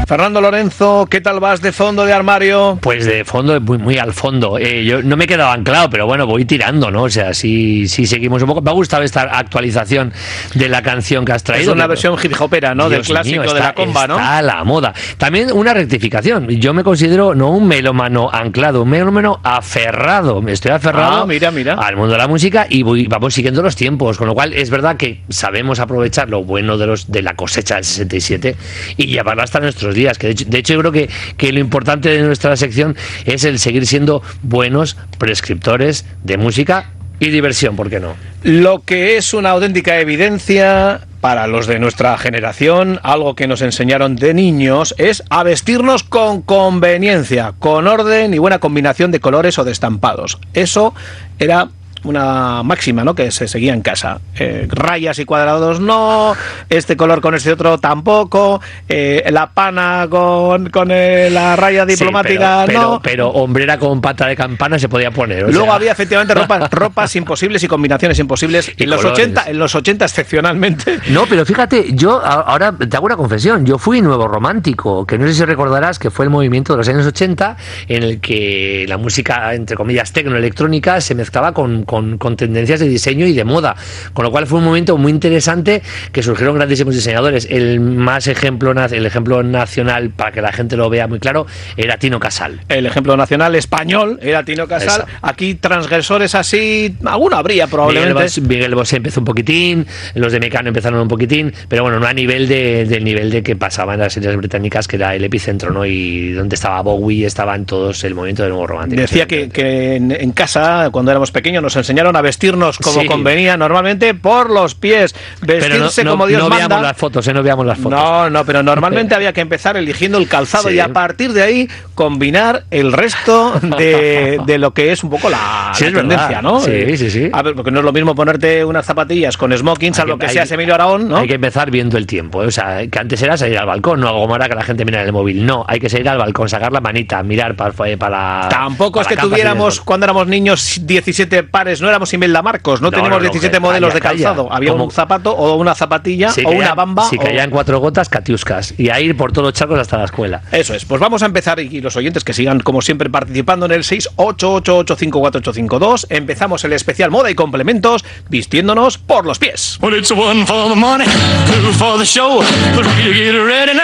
Fernando Lorenzo, ¿qué tal vas de fondo de armario? Pues de fondo, muy, muy al fondo. Yo no me he quedado anclado, pero bueno, voy tirando, ¿no? O sea, sí seguimos un poco. Me ha gustado esta actualización de la canción que has traído. Es una versión hip hopera, ¿no? Dios del clásico mío, de la comba, ¿no? Está a la moda. También una rectificación. Yo me considero no un melómano anclado, un melómano aferrado. Me estoy aferrado mira. al mundo de la música y vamos siguiendo los tiempos. Con lo cual, es verdad que sabemos aprovechar lo bueno de la cosecha del 67 y llevarla hasta nuestros días. Que de hecho yo creo que lo importante de nuestra sección es el seguir siendo buenos prescriptores de música y diversión, ¿por qué no? Lo que es una auténtica evidencia para los de nuestra generación, algo que nos enseñaron de niños, es a vestirnos con conveniencia, con orden y buena combinación de colores o de estampados. Eso era una máxima, ¿no?, que se seguía en casa. Rayas y cuadrados no, este color con este otro tampoco, la pana con la raya diplomática no. Pero hombrera con pata de campana se podía poner. Luego había efectivamente ropas imposibles y combinaciones imposibles. Y en los 80 excepcionalmente. No, pero fíjate, yo ahora te hago una confesión. Yo fui nuevo romántico, que no sé si recordarás que fue el movimiento de los años 80 en el que la música, entre comillas, tecnoelectrónica se mezclaba con tendencias de diseño y de moda, con lo cual fue un momento muy interesante que surgieron grandísimos diseñadores. El ejemplo nacional, para que la gente lo vea muy claro, era Tino Casal. El ejemplo nacional español era Tino Casal. Exacto. Aquí transgresores así, alguno habría probablemente. Miguel Bosé empezó un poquitín, los de Mecano empezaron un poquitín, pero bueno, no a nivel del nivel de que pasaba en las series británicas, que era el epicentro, ¿no? Y donde estaba Bowie, estaban todos el movimiento del nuevo romántico. Decía que en casa, cuando éramos pequeños, nos enseñaron a vestirnos como convenía normalmente por los pies, vestirse como Dios manda. No veamos las fotos, no veamos las fotos. No, pero normalmente había que empezar eligiendo el calzado y a partir de ahí combinar el resto de lo que es un poco la tendencia, ¿no? Sí. A ver, porque no es lo mismo ponerte unas zapatillas con smoking, salvo que seas Emilio Aragón, ¿no? Hay que empezar viendo el tiempo, o sea, que antes era salir al balcón, no algo más que la gente mira en el móvil. No, hay que salir al balcón, sacar la manita, mirar para Tampoco es que tuviéramos, cuando éramos niños, 17 pares, no éramos Imelda Marcos, no teníamos 17 modelos de calzado. Había un zapato o una zapatilla o una bamba. Si caían 4 gotas, catiuscas. Y a ir por todos los charcos hasta la escuela. Eso es. Pues vamos a empezar, y los oyentes que sigan, como siempre, participando en el 688854852. Empezamos el especial Moda y Complementos, vistiéndonos por los pies. Well, it's one for the money, two for the show, but we get ready now.